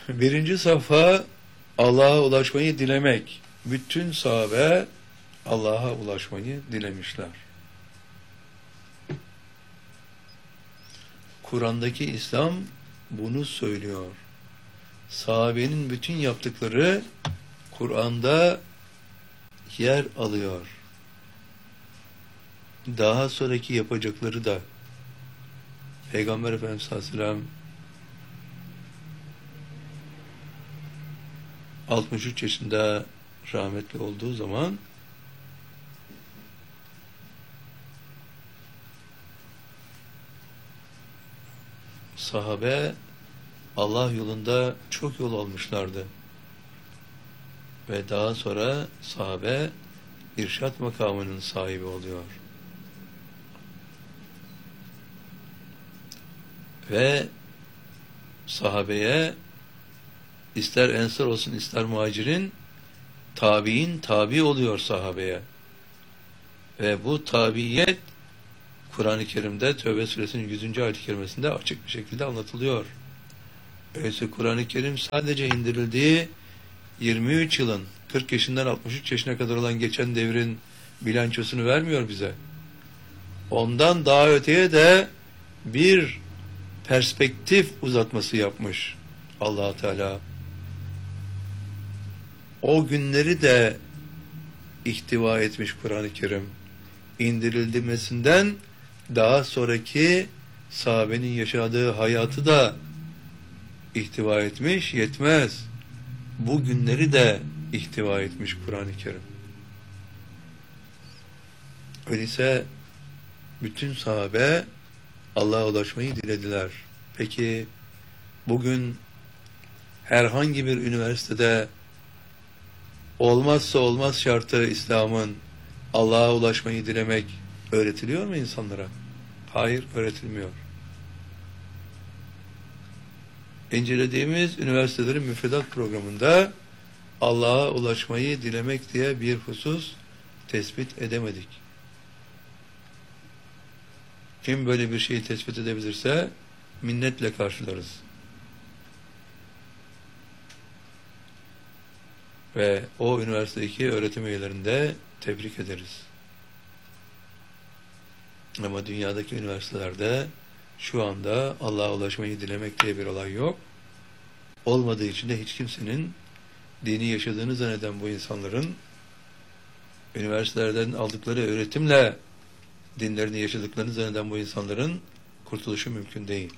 Birinci safha Allah'a ulaşmayı dilemek. Bütün sahabe Allah'a ulaşmayı dilemişler. Kur'an'daki İslam bunu söylüyor. Sahabenin bütün yaptıkları Kur'an'da yer alıyor. Daha sonraki yapacakları da Peygamber Efendimiz sallallahu aleyhi ve sellem 63 yaşında rahmetli olduğu zaman sahabe Allah yolunda çok yol almışlardı. Ve daha sonra sahabe irşat makamının sahibi oluyor. Ve sahabeye ister ensar olsun ister muhacirin tabi'in tabi oluyor sahabeye. Ve bu tabiyet Kur'an-ı Kerim'de Tevbe suresinin 100. ayet-i kerimesinde açık bir şekilde anlatılıyor. Öyleyse Kur'an-ı Kerim sadece indirildiği 23 yılın 40 yaşından 63 yaşına kadar olan geçen devrin bilançosunu vermiyor bize. Ondan daha öteye de bir perspektif uzatması yapmış Allah Teala. O günleri de ihtiva etmiş Kur'an-ı Kerim. İndirilmesinden daha sonraki sahabenin yaşadığı hayatı da ihtiva etmiş, yetmez. Bu günleri de ihtiva etmiş Kur'an-ı Kerim. Öyleyse bütün sahabe Allah'a ulaşmayı dilediler. Peki bugün herhangi bir üniversitede olmazsa olmaz şartı İslam'ın Allah'a ulaşmayı dilemek öğretiliyor mu insanlara? Hayır, öğretilmiyor. İncelediğimiz üniversitelerin müfredat programında Allah'a ulaşmayı dilemek diye bir husus tespit edemedik. Kim böyle bir şeyi tespit edebilirse minnetle karşılarız. Ve o üniversitedeki öğretim üyelerini de tebrik ederiz. Ama dünyadaki üniversitelerde şu anda Allah'a ulaşmayı dilemek diye bir olay yok. Olmadığı için de hiç kimsenin dini yaşadığını zanneden bu insanların üniversitelerden aldıkları öğretimle dinlerini yaşadıklarını zanneden bu insanların kurtuluşu mümkün değil.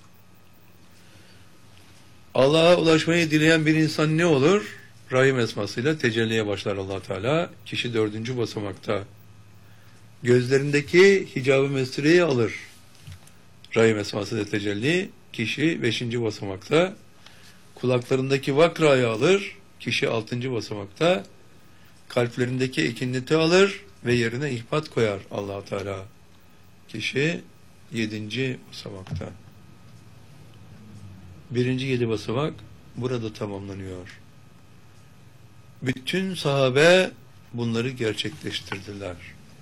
Allah'a ulaşmayı dileyen bir insan ne olur? Rahim esmasıyla tecelliye başlar Allah Teala. Kişi 4. basamakta. Gözlerindeki hicab-ı mestireyi alır. Rahim esmasıyla tecelli. Kişi 5. basamakta. Kulaklarındaki vakrayı alır. Kişi 6. basamakta. Kalplerindeki ikinneti alır ve yerine ihbat koyar Allah Teala. Kişi 7. basamakta. 7. basamak burada tamamlanıyor. Bütün sahabe bunları gerçekleştirdiler.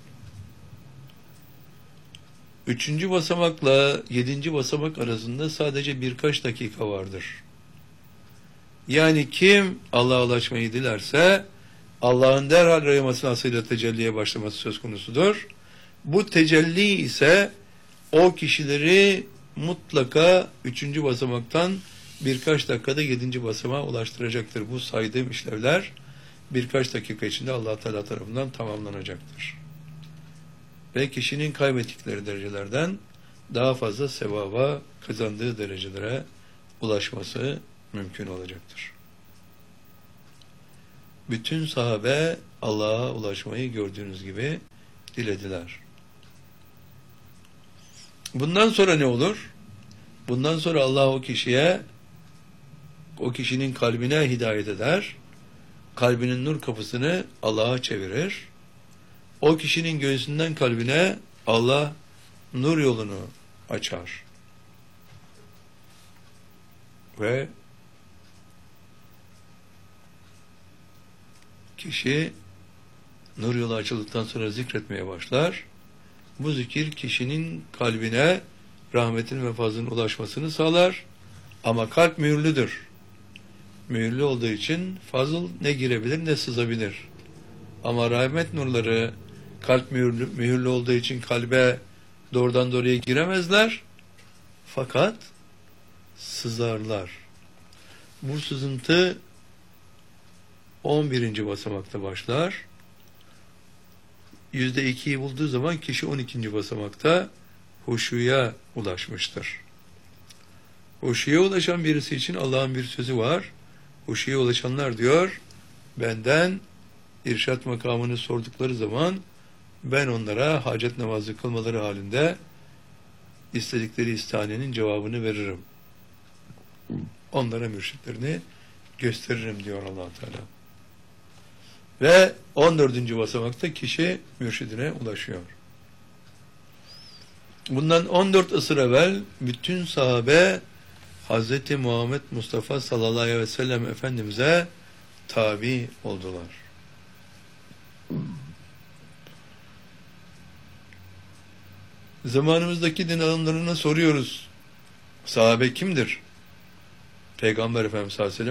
3. basamakla 7. basamak arasında sadece birkaç dakika vardır. Yani kim Allah'a ulaşmayı dilerse Allah'ın derhal rahim esmasıyla tecelliye başlaması söz konusudur. Bu tecelli ise o kişileri mutlaka 3. basamaktan birkaç dakikada 7. basamağa ulaştıracaktır. Bu saydığım işlevler birkaç dakika içinde Allah Teala tarafından tamamlanacaktır. Ve kişinin kaybettikleri derecelerden daha fazla sevaba kazandığı derecelere ulaşması mümkün olacaktır. Bütün sahabe Allah'a ulaşmayı gördüğünüz gibi dilediler. Bundan sonra ne olur? Bundan sonra Allah o kişiye, o kişinin kalbine hidayet eder. Kalbinin nur kapısını Allah'a çevirir. O kişinin göğsünden kalbine Allah nur yolunu açar. Ve kişi nur yolu açıldıktan sonra zikretmeye başlar. Bu zikir kişinin kalbine rahmetin ve fazlının ulaşmasını sağlar. Ama kalp mühürlüdür. mühürlü olduğu için fazıl ne girebilir ne sızabilir. Ama rahmet nurları kalp mühürlü olduğu için kalbe doğrudan doğruya giremezler. Fakat sızarlar. Bu sızıntı 11. basamakta başlar. %2'yi bulduğu zaman kişi 12. basamakta huşuya ulaşmıştır. Huşuya ulaşan birisi için Allah'ın bir sözü var. Huşuya ulaşanlar diyor, benden irşat makamını sordukları zaman ben onlara hacet namazı kılmaları halinde istedikleri istihanenin cevabını veririm. Onlara mürşitlerini gösteririm diyor Allah Teala. Ve 14. basamakta kişi mürşidine ulaşıyor. Bundan 14 asır evvel bütün sahabe Hz. Muhammed Mustafa sallallahu aleyhi ve sellem Efendimiz'e tabi oldular. Zamanımızdaki din adamlarına soruyoruz. Sahabe kimdir? Peygamber Efendimiz sallallahu aleyhi ve sellem